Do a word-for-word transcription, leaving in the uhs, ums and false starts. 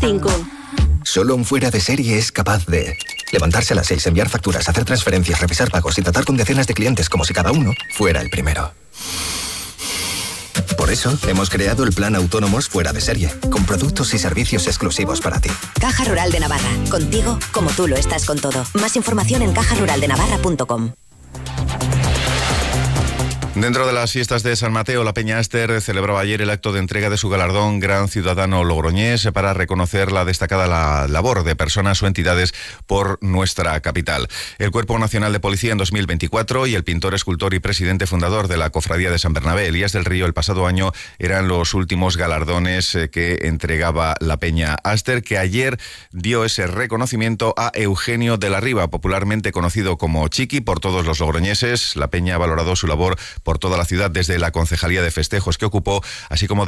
cinco. Solo un fuera de serie es capaz de levantarse a las seis, enviar facturas, hacer transferencias, revisar pagos y tratar con decenas de clientes como si cada uno fuera el primero. Por eso, hemos creado el Plan Autónomos Fuera de Serie, con productos y servicios exclusivos para ti. Caja Rural de Navarra. Contigo, como tú lo estás con todo. Más información en caja rural de navarra punto com. Dentro de las fiestas de San Mateo, la Peña Aster celebraba ayer el acto de entrega de su galardón Gran Ciudadano Logroñés para reconocer la destacada la labor de personas o entidades por nuestra capital. El Cuerpo Nacional de Policía en dos mil veinticuatro y el pintor, escultor y presidente fundador de la Cofradía de San Bernabé, Elías del Río, el pasado año eran los últimos galardones que entregaba la Peña Aster, que ayer dio ese reconocimiento a Eugenio de la Riva, popularmente conocido como Chiqui por todos los logroñeses. La Peña ha valorado su labor por toda la ciudad desde la Concejalía de Festejos que ocupó, así como